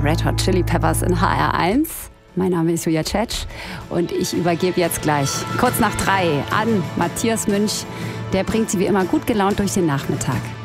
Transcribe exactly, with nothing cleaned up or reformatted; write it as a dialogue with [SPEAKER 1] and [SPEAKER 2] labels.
[SPEAKER 1] Red Hot Chili Peppers in H R eins. Mein Name ist Julia Tschetsch und ich übergebe jetzt gleich kurz nach drei an Matthias Münch. Der bringt Sie wie immer gut gelaunt durch den Nachmittag.